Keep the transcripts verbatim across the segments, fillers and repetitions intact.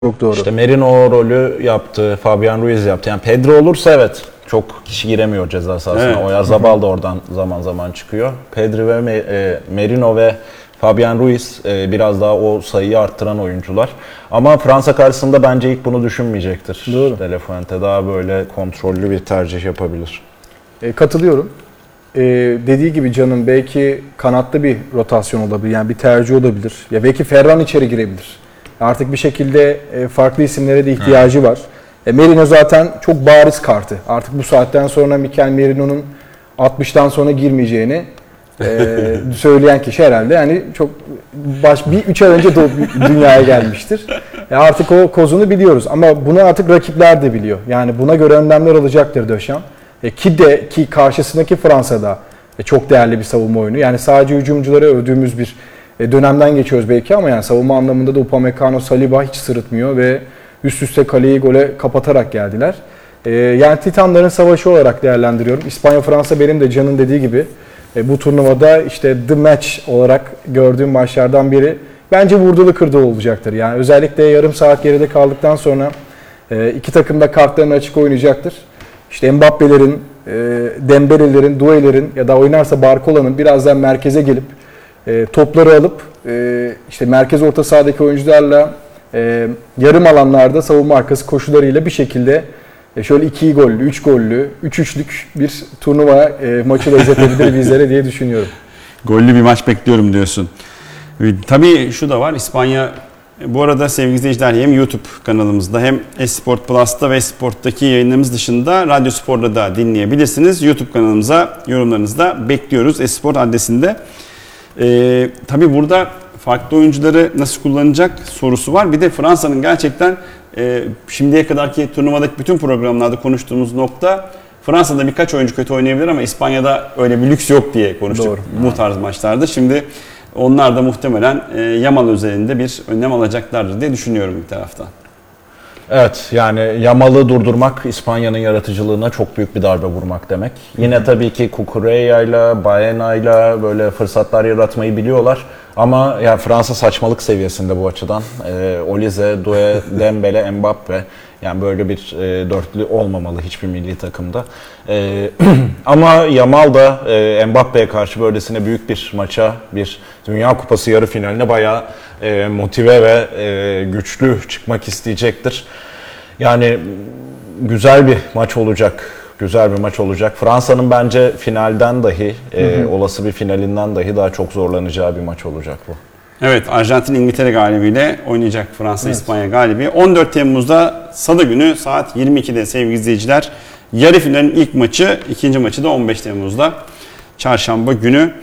Çok doğru. İşte Merino o rolü yaptı, Fabian Ruiz yaptı. Yani Pedri olursa evet çok kişi giremiyor ceza sahasına. Evet. Oyarzabal da oradan zaman zaman çıkıyor. Pedri ve Me- e, Merino ve Fabian Ruiz e, biraz daha o sayıyı arttıran oyuncular. Ama Fransa karşısında bence ilk bunu düşünmeyecektir. Doğru. De La Fuente daha böyle kontrollü bir tercih yapabilir. E, katılıyorum. E, dediği gibi Can'ın belki kanatlı bir rotasyon olabilir. Yani bir tercih olabilir. Ya belki Ferran içeri girebilir. Artık bir şekilde e, farklı isimlere de ihtiyacı hmm. var. E, Merino zaten çok bariz kartı. Artık bu saatten sonra Mikel Merino'nun altmıştan sonra girmeyeceğini e, söyleyen kişi herhalde yani çok baş bir üç ay önce doğup dünyaya gelmiştir. E, artık o kozunu biliyoruz ama bunu artık rakipler de biliyor. Yani buna göre önlemler alacaktır Deschamps. E, ki de ki karşısındaki Fransa'da e, çok değerli bir savunma oyunu. Yani sadece hücumcuları övdüğümüz bir e, dönemden geçiyoruz belki ama yani savunma anlamında da Upamecano, Saliba hiç sırıtmıyor ve üst üste kaleyi gole kapatarak geldiler. E, yani Titanların savaşı olarak değerlendiriyorum. İspanya-Fransa benim de Can'ın dediği gibi e, bu turnuvada işte the match olarak gördüğüm maçlardan biri. Bence vurdulu kırdılı olacaktır. Yani özellikle yarım saat geride kaldıktan sonra e, iki takım da kartlarını açık oynayacaktır. İşte Mbappe'lerin, e, Dembele'lerin, Doué'lerin ya da oynarsa Barcola'nın birazdan merkeze gelip e, topları alıp e, işte merkez orta sahadaki oyuncularla e, yarım alanlarda savunma arkası koşularıyla bir şekilde e, şöyle iki gollü, üç gollü, üç üçlük bir turnuva e, maçı da izletebilir bizlere diye düşünüyorum. Gollü bir maç bekliyorum diyorsun. Tabii şu da var, İspanya bu arada sevgili izleyiciler hem YouTube kanalımızda hem Esport Plus'ta ve Esport'taki yayınlarımız dışında Radyo Spor'da da dinleyebilirsiniz. YouTube kanalımıza yorumlarınızı da bekliyoruz Esport adresinde. Ee, tabii burada farklı oyuncuları nasıl kullanacak sorusu var. Bir de Fransa'nın gerçekten e, şimdiye kadarki turnuvadaki bütün programlarda konuştuğumuz nokta Fransa'da birkaç oyuncu kötü oynayabilir ama İspanya'da öyle bir lüks yok diye konuştuk Doğru. bu tarz maçlarda. Şimdi onlar da muhtemelen e, Yamal üzerinde bir önlem alacaklardır diye düşünüyorum bir taraftan. Evet, yani Yamal'ı durdurmak İspanya'nın yaratıcılığına çok büyük bir darbe vurmak demek. Yine tabii ki Cucurella'yla, Baena'yla böyle fırsatlar yaratmayı biliyorlar. Ama ya Fransa saçmalık seviyesinde bu açıdan. E, Olise, Doué, Dembele, Mbappe. Yani böyle bir e, dörtlü olmamalı hiçbir milli takımda. E, ama Yamal da e, Mbappe'ye karşı böylesine büyük bir maça, bir Dünya Kupası yarı finaline bayağı e, motive ve e, güçlü çıkmak isteyecektir. Yani güzel bir maç olacak. Güzel bir maç olacak. Fransa'nın bence finalden dahi, e, hı hı. olası bir finalinden dahi daha çok zorlanacağı bir maç olacak bu. Evet, Arjantin İngiltere galibiyle oynayacak Fransa evet. İspanya galibi. on dört Temmuz'da Salı günü saat yirmi ikide sevgili izleyiciler. Yarı finalin ilk maçı, ikinci maçı da on beş Temmuz'da Çarşamba günü.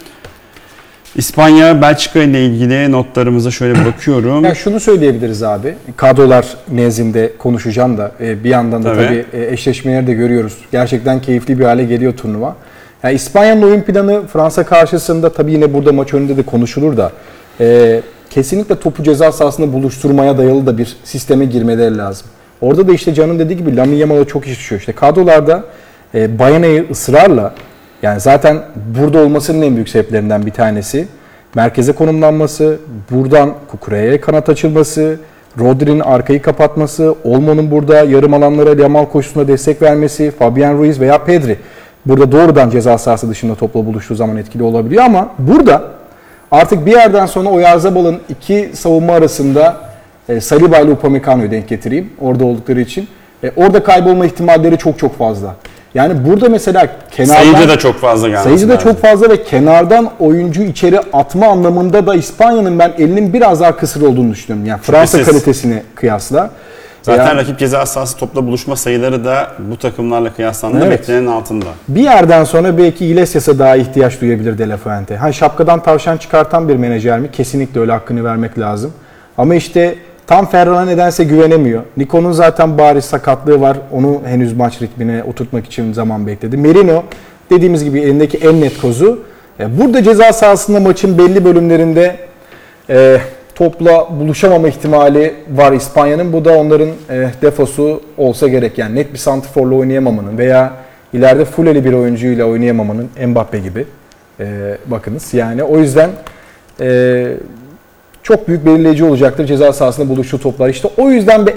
İspanya, Belçika ile ilgili notlarımıza şöyle bakıyorum. Yani şunu söyleyebiliriz abi. Kadrolar nezdinde konuşacağım da bir yandan da tabii, tabii eşleşmeleri de görüyoruz. Gerçekten keyifli bir hale geliyor turnuva. Yani İspanya'nın oyun planı Fransa karşısında tabii yine burada maç önünde de konuşulur da Ee, kesinlikle topu ceza sahasında buluşturmaya dayalı da bir sisteme girmeleri lazım. Orada da işte Can'ın dediği gibi Lamine Yamal'a çok iş düşüyor. İşte kadrolarda e, Bayana'yı ısrarla yani zaten burada olmasının en büyük sebeplerinden bir tanesi merkeze konumlanması, buradan Cucurella'ya kanat açılması, Rodri'nin arkayı kapatması, Olmo'nun burada yarım alanlara Yamal koşusuna destek vermesi, Fabian Ruiz veya Pedri burada doğrudan ceza sahası dışında topla buluştuğu zaman etkili olabiliyor ama burada artık bir yerden sonra Oyarzabal'ın iki savunma arasında e, Saliba ile Upamecano'yu denk getireyim orada oldukları için. E, orada kaybolma ihtimalleri çok çok fazla. Yani burada mesela kenardan... Sayıcı da çok fazla geldi. Sayıcı da çok fazla ve kenardan oyuncu içeri atma anlamında da İspanya'nın ben elinin biraz daha kısır olduğunu düşünüyorum. Yani Fransa kalitesini kıyasla. Zaten yani, rakip ceza sahası topla buluşma sayıları da bu takımlarla kıyaslandığında evet. beklenenin altında. Bir yerden sonra belki Iglesias'a daha ihtiyaç duyabilir De La Fuente. Ha, şapkadan tavşan çıkartan bir menajer mi? Kesinlikle öyle, hakkını vermek lazım. Ama işte tam Ferran'a nedense güvenemiyor. Nico'nun zaten bariz sakatlığı var. Onu henüz maç ritmine oturtmak için zaman bekledi. Merino dediğimiz gibi elindeki en net kozu. Burada ceza sahasında maçın belli bölümlerinde e, topla buluşamama ihtimali var İspanya'nın. Bu da onların e, defosu olsa gerek. Yani net bir santrforla oynayamamanın veya ileride fulleli bir oyuncuyla oynayamamanın, Mbappe gibi. E, bakınız yani o yüzden e, çok büyük belirleyici olacaktır ceza sahasında buluştuğu toplar. İşte o yüzden bir